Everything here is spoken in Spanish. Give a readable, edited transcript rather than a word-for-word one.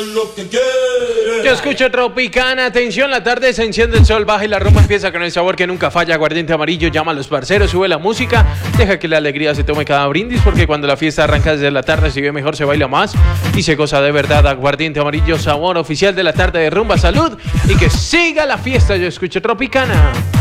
lo que quiere. Yo escucho Tropicana, atención, la tarde se enciende el sol, baja y la rumba empieza con el sabor que nunca falla. Aguardiente amarillo, llama a los parceros, sube la música, deja que la alegría se tome cada brindis, porque cuando la fiesta arranca desde la tarde se ve mejor, se baila más y se goza de verdad. Aguardiente amarillo, sabor oficial de la tarde de rumba. Salud y que siga la fiesta. Yo escucho Tropicana.